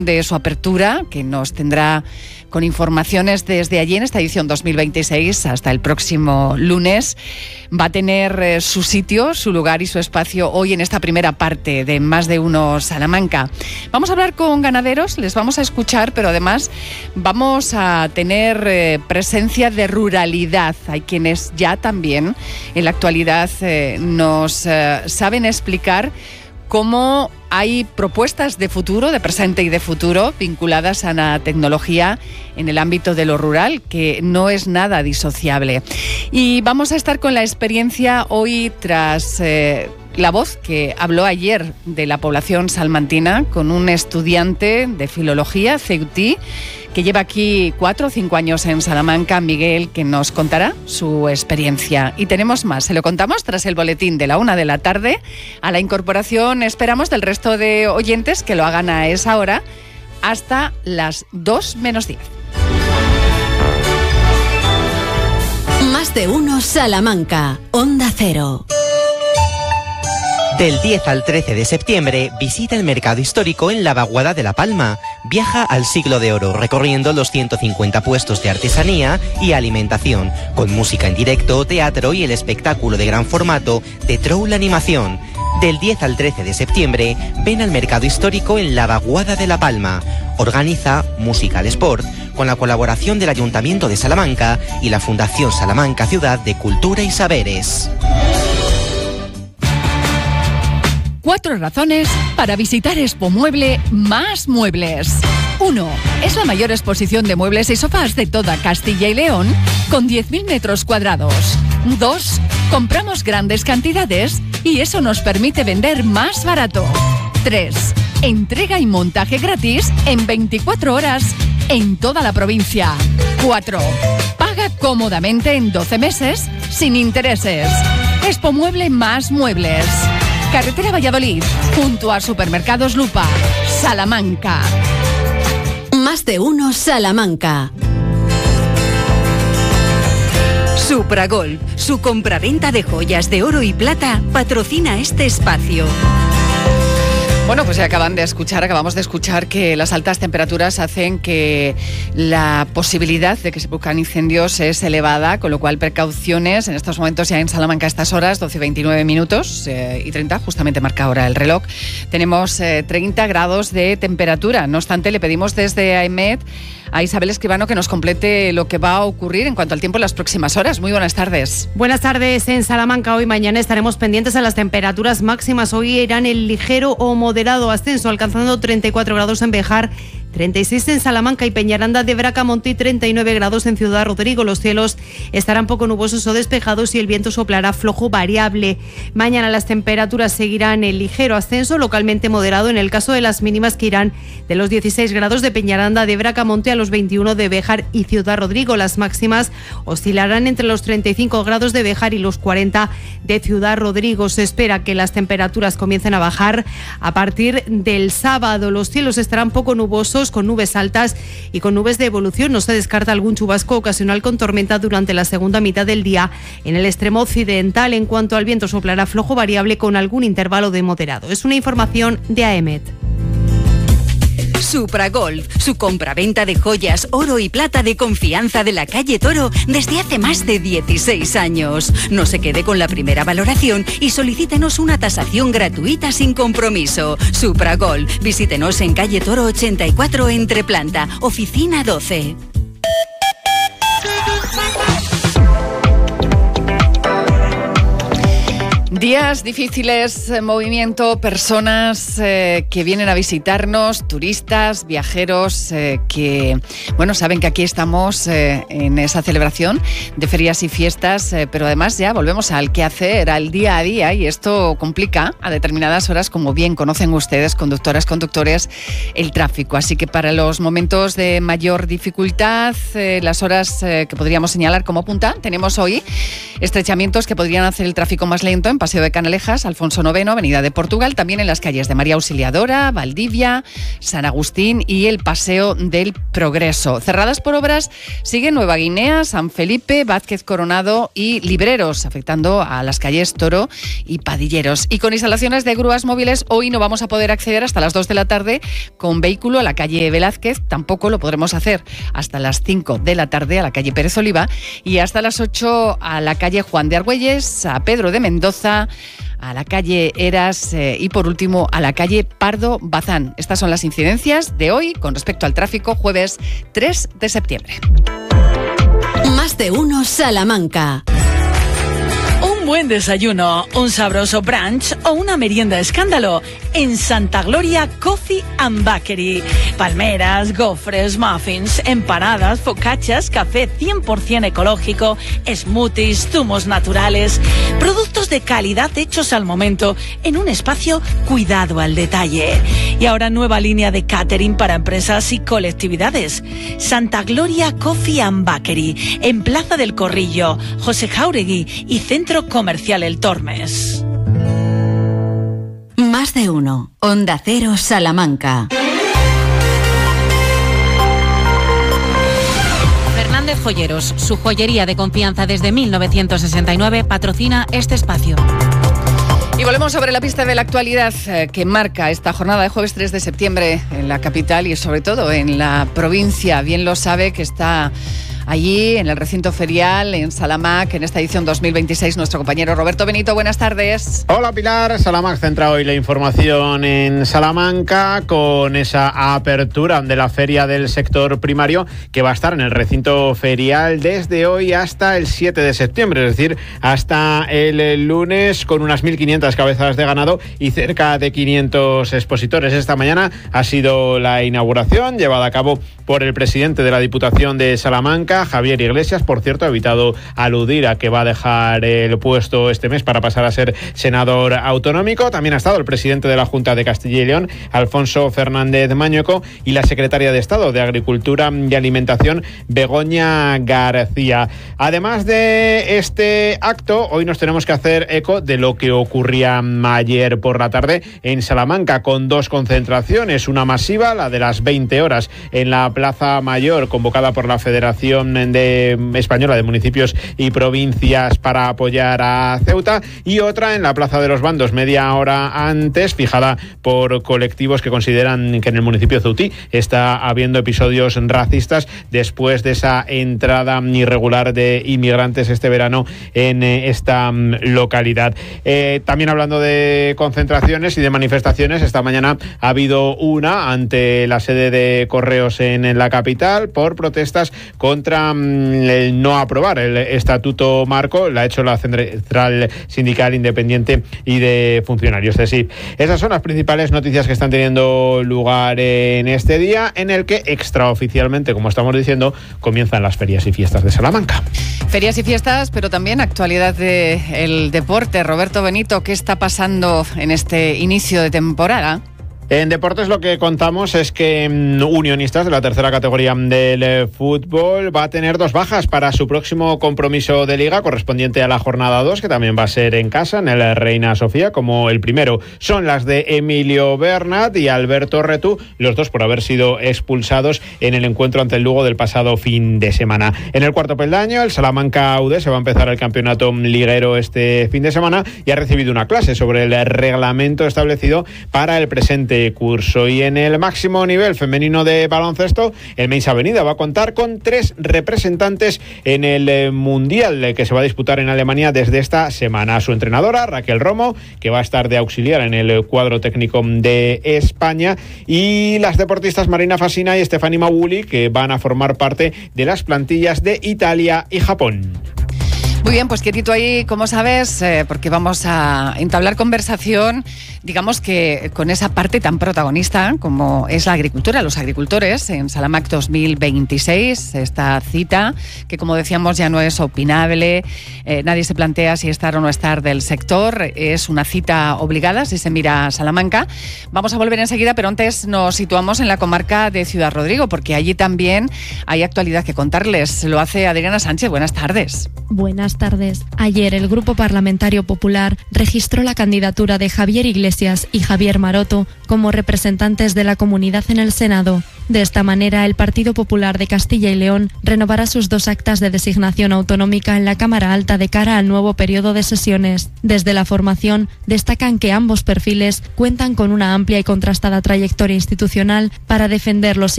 de su apertura, que nos tendrá con informaciones desde allí en esta edición 2026 hasta el próximo lunes. Va a tener su sitio, su lugar y su espacio hoy en esta primera parte de Más de Uno Salamanca. Vamos a hablar con ganaderos, les vamos a escuchar, pero además vamos a tener presencia de ruralidad. Hay quienes ya también en la actualidad nos saben explicar cómo hay propuestas de futuro, de presente y de futuro, vinculadas a la tecnología en el ámbito de lo rural, que no es nada disociable. Y vamos a estar con la experiencia hoy tras la voz que habló ayer de la población salmantina con un estudiante de filología, CEUTI, que lleva aquí 4 o 5 años en Salamanca, Miguel, que nos contará su experiencia. Y tenemos más, se lo contamos tras el boletín de la 1 de la tarde. A la incorporación esperamos del resto de oyentes que lo hagan a esa hora hasta las 2 menos 10. Más de Uno Salamanca, Onda Cero. Del 10 al 13 de septiembre, visita el mercado histórico en la Vaguada de La Palma. Viaja al Siglo de Oro, recorriendo los 150 puestos de artesanía y alimentación, con música en directo, teatro y el espectáculo de gran formato de Troll Animación. Del 10 al 13 de septiembre, ven al mercado histórico en la Vaguada de La Palma. Organiza Musical Sport, con la colaboración del Ayuntamiento de Salamanca y la Fundación Salamanca Ciudad de Cultura y Saberes. 4 razones para visitar Expomueble Más Muebles. 1. Es la mayor exposición de muebles y sofás de toda Castilla y León, con 10.000 metros cuadrados. 2. Compramos grandes cantidades y eso nos permite vender más barato. 3. Entrega y montaje gratis en 24 horas en toda la provincia. 4. Paga cómodamente en 12 meses sin intereses. Expomueble Más Muebles. Carretera Valladolid, junto a Supermercados Lupa, Salamanca. Más de Uno Salamanca. Supragolf, su compraventa de joyas de oro y plata, patrocina este espacio. Bueno, pues ya acabamos de escuchar que las altas temperaturas hacen que la posibilidad de que se produzcan incendios es elevada, con lo cual precauciones en estos momentos ya en Salamanca a estas horas, 12:29 minutos y 30, justamente marca ahora el reloj. Tenemos 30 grados de temperatura. No obstante, le pedimos desde AEMET a Isabel Escribano que nos complete lo que va a ocurrir en cuanto al tiempo en las próximas horas. Muy buenas tardes. Buenas tardes. En Salamanca hoy y mañana estaremos pendientes a las temperaturas máximas. Hoy irán en ligero o moderado ascenso, alcanzando 34 grados en Béjar, 36 en Salamanca y Peñaranda de Bracamonte y 39 grados en Ciudad Rodrigo. Los cielos estarán poco nubosos o despejados y el viento soplará flojo variable. Mañana las temperaturas seguirán en ligero ascenso, localmente moderado en el caso de las mínimas, que irán de los 16 grados de Peñaranda de Bracamonte a los 21 de Béjar y Ciudad Rodrigo. Las máximas oscilarán entre los 35 grados de Béjar y los 40 de Ciudad Rodrigo. Se espera que las temperaturas comiencen a bajar a partir del sábado. Los cielos estarán poco nubosos, con nubes altas y con nubes de evolución. No se descarta algún chubasco ocasional con tormenta durante la segunda mitad del día en el extremo occidental. En cuanto al viento, soplará flojo variable con algún intervalo de moderado. Es una información de AEMET. Supragolf, su compraventa de joyas, oro y plata de confianza de la calle Toro desde hace más de 16 años. No se quede con la primera valoración y solicítenos una tasación gratuita sin compromiso. Supragolf, visítenos en calle Toro 84 entre planta, oficina 12. Días difíciles, movimiento, personas que vienen a visitarnos, turistas, viajeros que, bueno, saben que aquí estamos en esa celebración de ferias y fiestas, pero además ya volvemos al quehacer, al día a día, y esto complica a determinadas horas, como bien conocen ustedes, conductoras, conductores, el tráfico. Así que para los momentos de mayor dificultad, las horas que podríamos señalar como punta, tenemos hoy estrechamientos que podrían hacer el tráfico más lento en Paseo de Canalejas, Alfonso IX, Avenida de Portugal, también en las calles de María Auxiliadora, Valdivia, San Agustín y el Paseo del Progreso. Cerradas por obras siguen Nueva Guinea, San Felipe, Vázquez Coronado y Libreros, afectando a las calles Toro y Padilleros. Y con instalaciones de grúas móviles, hoy no vamos a poder acceder hasta las 2 de la tarde con vehículo a la calle Velázquez, tampoco lo podremos hacer hasta las 5 de la tarde a la calle Pérez Oliva y hasta las 8 a la calle Juan de Argüelles, a Pedro de Mendoza, a la calle Eras y por último a la calle Pardo Bazán. Estas son las incidencias de hoy con respecto al tráfico, jueves 3 de septiembre. Más de uno Salamanca. Un buen desayuno, un sabroso brunch o una merienda escándalo en Santa Gloria Coffee and Bakery. Palmeras, gofres, muffins, empanadas, focaccias, café 100% ecológico, smoothies, zumos naturales, productos de calidad hechos al momento en un espacio cuidado al detalle. Y ahora nueva línea de catering para empresas y colectividades. Santa Gloria Coffee and Bakery en Plaza del Corrillo, José Jáuregui y Centro Comercial El Tormes. Más de uno. Onda Cero Salamanca. Fernández Joyeros, su joyería de confianza desde 1969, patrocina este espacio. Y volvemos sobre la pista de la actualidad que marca esta jornada de jueves 3 de septiembre en la capital y sobre todo en la provincia. Bien lo sabe que está allí en el recinto ferial en Salamac en esta edición 2026 nuestro compañero Roberto Benito. Buenas tardes. Hola Pilar, Salamac centra hoy la información en Salamanca con esa apertura de la feria del sector primario que va a estar en el recinto ferial desde hoy hasta el 7 de septiembre, es decir, hasta el lunes, con unas 1.500 cabezas de ganado y cerca de 500 expositores. Esta mañana ha sido la inauguración llevada a cabo por el presidente de la Diputación de Salamanca, Javier Iglesias. Por cierto, ha evitado aludir a que va a dejar el puesto este mes para pasar a ser senador autonómico. También ha estado el presidente de la Junta de Castilla y León, Alfonso Fernández Mañueco, y la secretaria de Estado de Agricultura y Alimentación, Begoña García. Además de este acto, hoy nos tenemos que hacer eco de lo que ocurría ayer por la tarde en Salamanca, con dos concentraciones, una masiva, la de las 20 horas en la Plaza Mayor, convocada por la Federación Española de Municipios y Provincias para apoyar a Ceuta, y otra en la Plaza de los Bandos, media hora antes, fijada por colectivos que consideran que en el municipio ceutí está habiendo episodios racistas después de esa entrada irregular de inmigrantes este verano en esta localidad. También hablando de concentraciones y de manifestaciones, esta mañana ha habido una ante la sede de Correos en la capital por protestas contra el no aprobar el estatuto marco. La ha hecho la Central Sindical Independiente y de Funcionarios, CESIF. Esas son las principales noticias que están teniendo lugar en este día, en el que extraoficialmente, como estamos diciendo, comienzan las ferias y fiestas de Salamanca. Ferias y fiestas, pero también actualidad del deporte. Roberto Benito, ¿qué está pasando en este inicio de temporada? En deportes lo que contamos es que Unionistas, de la tercera categoría del fútbol, va a tener dos bajas para su próximo compromiso de liga, correspondiente a la jornada 2, que también va a ser en casa, en el Reina Sofía. Como el primero son las de Emilio Bernat y Alberto Retú, los dos por haber sido expulsados en el encuentro ante el Lugo del pasado fin de semana. En el cuarto peldaño, el Salamanca UD se va a empezar el campeonato liguero este fin de semana y ha recibido una clase sobre el reglamento establecido para el presente curso. Y en el máximo nivel femenino de baloncesto, el Meis Avenida va a contar con 3 representantes en el Mundial que se va a disputar en Alemania desde esta semana. Su entrenadora, Raquel Romo, que va a estar de auxiliar en el cuadro técnico de España, y las deportistas Marina Fasina y Stefani Mauli, que van a formar parte de las plantillas de Italia y Japón. Muy bien, pues quietito ahí, como sabes, porque vamos a entablar conversación, digamos que con esa parte tan protagonista como es la agricultura, los agricultores en Salamac 2026, esta cita que, como decíamos, ya no es opinable, nadie se plantea si estar o no estar del sector, es una cita obligada si se mira a Salamanca. Vamos a volver enseguida, pero antes nos situamos en la comarca de Ciudad Rodrigo, porque allí también hay actualidad que contarles. Lo hace Adriana Sánchez. Buenas tardes. Buenas buenas tardes. Ayer el Grupo Parlamentario Popular registró la candidatura de Javier Iglesias y Javier Maroto como representantes de la comunidad en el Senado. De esta manera, el Partido Popular de Castilla y León renovará sus 2 actas de designación autonómica en la Cámara Alta de cara al nuevo periodo de sesiones. Desde la formación, destacan que ambos perfiles cuentan con una amplia y contrastada trayectoria institucional para defender los